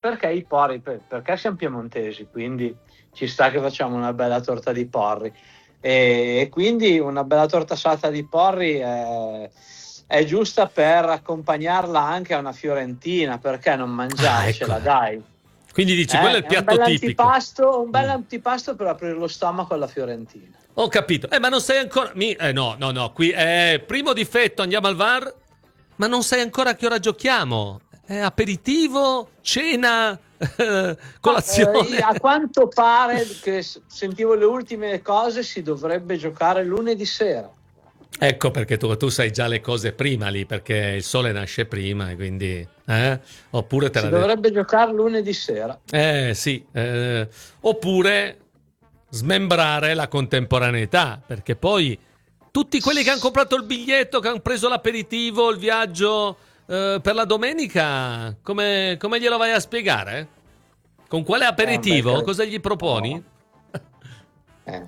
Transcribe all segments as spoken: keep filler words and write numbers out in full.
perché i porri, perché siamo piemontesi, quindi ci sta che facciamo una bella torta di porri, e, e quindi una bella torta salata di porri è, è giusta per accompagnarla anche a una fiorentina, perché non mangiarcela, ah, ecco. dai. Quindi dici, eh, quello è il è piatto un bel tipico. antipasto, un bel Mm. antipasto per aprire lo stomaco alla fiorentina. Ho capito. Eh, ma non sai ancora... Mi... Eh, no, no, no. Qui è primo difetto, andiamo al V A R. Ma non sai ancora a che ora giochiamo. È aperitivo, cena, colazione. Eh, a quanto pare, che sentivo le ultime cose, si dovrebbe giocare lunedì sera. Ecco perché tu, tu sai già le cose prima lì, perché il sole nasce prima e quindi... Eh? Oppure te Si la de- dovrebbe giocare lunedì sera. Eh, sì. Eh, oppure smembrare la contemporaneità, perché poi tutti quelli che hanno comprato il biglietto, che hanno preso l'aperitivo, il viaggio eh, per la domenica, come, come glielo vai a spiegare? Con quale aperitivo? Eh, beh, Cosa gli proponi? Eh,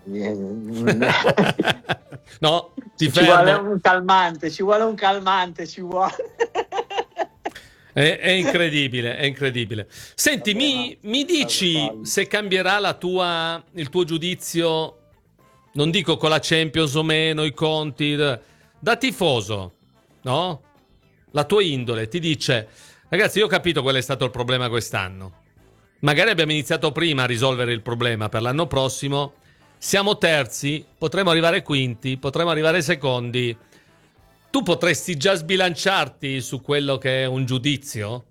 no, ti ci fermo. vuole un calmante, ci vuole un calmante, ci vuole. È, è incredibile, è incredibile. Senti, Vabbè, mi, ma- mi dici se cambierà la tua, il tuo giudizio, non dico con la Champions o meno, i conti, da da tifoso, no? La tua indole ti dice, ragazzi, io ho capito qual è stato il problema quest'anno. Magari abbiamo iniziato prima a risolvere il problema per l'anno prossimo. Siamo terzi, potremmo arrivare quinti, potremmo arrivare secondi. Tu potresti già sbilanciarti su quello che è un giudizio?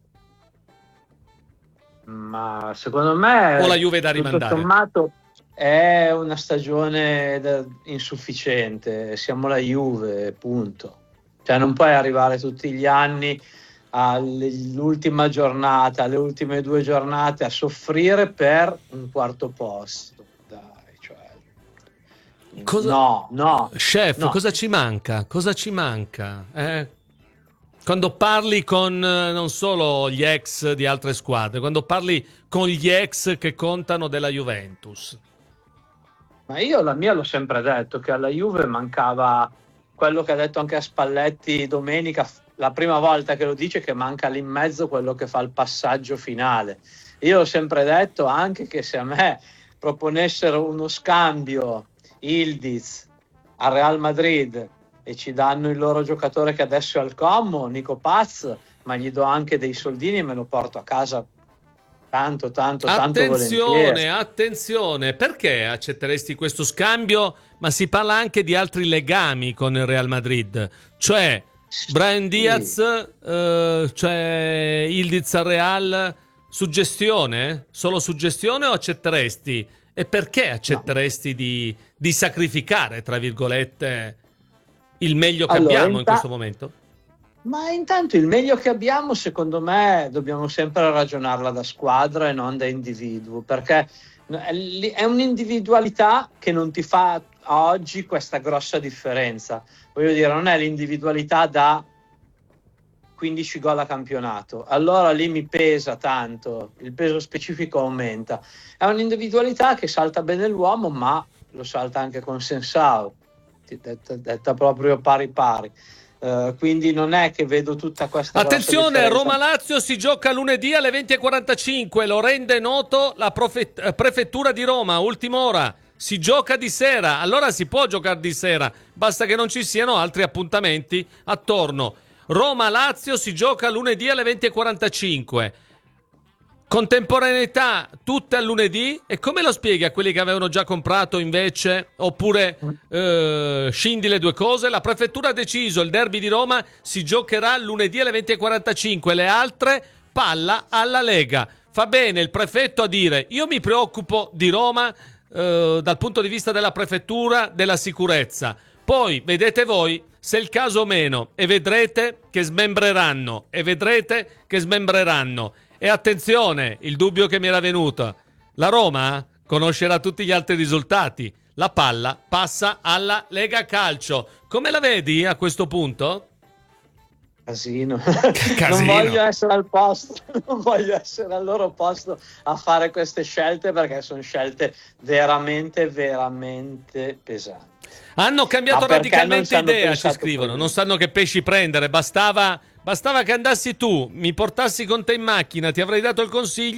Ma secondo me, O la Juve è da tutto rimandare? sommato, è una stagione da- insufficiente. Siamo la Juve, punto. Cioè, non puoi arrivare tutti gli anni all'ultima giornata, alle ultime due giornate a soffrire per un quarto posto. Dai, cioè. Cosa... No, no. Chef, no. cosa ci manca? Cosa ci manca? Eh? Quando parli con eh, non solo gli ex di altre squadre, quando parli con gli ex che contano della Juventus. Ma io la mia l'ho sempre detto, che alla Juve mancava quello che ha detto anche a Spalletti domenica, la prima volta che lo dice, che manca lì in mezzo quello che fa il passaggio finale. Io ho sempre detto anche che se a me proponessero uno scambio Ildiz al Real Madrid e ci danno il loro giocatore che adesso è al Como, Nico Paz, ma gli do anche dei soldini e me lo porto a casa tanto, tanto, tanto Attenzione, volentieri. attenzione, perché accetteresti questo scambio? Ma si parla anche di altri legami con il Real Madrid, cioè Brian Diaz, eh, cioè Ildiz al Real, suggestione? Solo suggestione o accetteresti? E perché accetteresti no. di, di sacrificare, tra virgolette, il meglio che allora, abbiamo in, ta- in questo ta- momento? Ma intanto il meglio che abbiamo, secondo me, dobbiamo sempre ragionarla da squadra e non da individuo, perché è un'individualità che non ti fa a oggi questa grossa differenza. Voglio dire, non è l'individualità da quindici gol a campionato, allora lì mi pesa tanto, il peso specifico aumenta. È un'individualità che salta bene l'uomo, ma lo salta anche con Sensao, detta, detta proprio pari pari. Uh, quindi non è che vedo tutta questa attenzione, Roma-Lazio si gioca lunedì alle venti e quarantacinque, lo rende noto la profe- prefettura di Roma, ultima ora, si gioca di sera, allora si può giocare di sera, basta che non ci siano altri appuntamenti attorno. Roma-Lazio si gioca lunedì alle venti e quarantacinque, contemporaneità tutte al lunedì, e come lo spieghi a quelli che avevano già comprato invece, oppure eh, scindi le due cose? La prefettura ha deciso, il derby di Roma si giocherà lunedì alle venti e quarantacinque, le altre palla alla Lega. Fa bene il prefetto a dire: io mi preoccupo di Roma eh, dal punto di vista della prefettura, della sicurezza, poi vedete voi se è il caso o meno, e vedrete che smembreranno, e vedrete che smembreranno. E attenzione, il dubbio che mi era venuto, la Roma conoscerà tutti gli altri risultati, la palla passa alla Lega Calcio. Come la vedi a questo punto? Casino. Casino. Non voglio essere al posto, non voglio essere al loro posto a fare queste scelte, perché sono scelte veramente, veramente pesanti. Hanno cambiato radicalmente idea, ci scrivono, prima. Non sanno che pesci prendere, bastava, bastava che andassi tu, mi portassi con te in macchina, ti avrei dato il consiglio